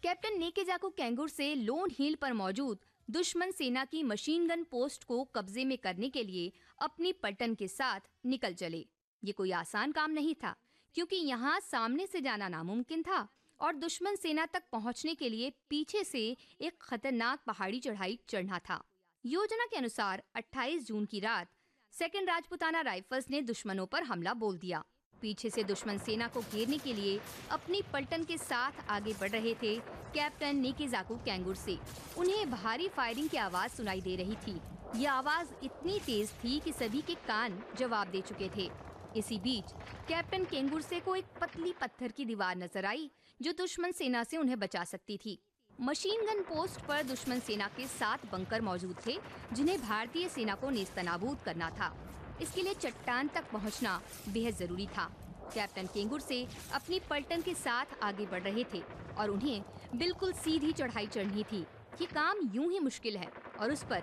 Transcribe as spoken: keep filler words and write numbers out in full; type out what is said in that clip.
Captain नेकेजाकू कैंगुर से loan हिल पर मौजूद दुश्मन सेना की मशीन गन पोस्ट को कब्जे में करने के लिए अपनी पलटन के साथ निकल चले। ये कोई आसान काम नहीं था, क्योंकि यहाँ सामने से जाना नामुमकिन था और दुश्मन सेना तक पहुँचने के लिए पीछे से एक खतरनाक पहाड़ी चढ़ाई चढ़ना था। योजना के अनुसार अट्ठाईस जून की रात सेकंड राजपुताना राइफल्स ने दुश्मनों पर हमला बोल दिया। पीछे से दुश्मन सेना को घेरने के लिए अपनी पलटन के साथ आगे बढ़ रहे थे कैप्टन नेकेजाकू कैंगुर से। उन्हें भारी फायरिंग की आवाज सुनाई दे रही थी। ये आवाज इतनी तेज थी कि सभी के कान जवाब दे चुके थे। इसी बीच कैप्टन कैंगुर से को एक पतली पत्थर की दीवार नजर आई जो दुश्मन सेना से उन्हें बचा सकती थी। मशीन गन पोस्ट पर दुश्मन सेना के सात बंकर मौजूद थे, जिन्हें भारतीय सेना को नेस्तनाबूद करना था। इसके लिए चट्टान तक पहुंचना बेहद जरूरी था। कैप्टन कैंगुर से अपनी पलटन के साथ आगे बढ़ रहे थे और उन्हें बिल्कुल सीधी चढ़ाई चढ़नी थी। ये काम यूं ही मुश्किल है और उस पर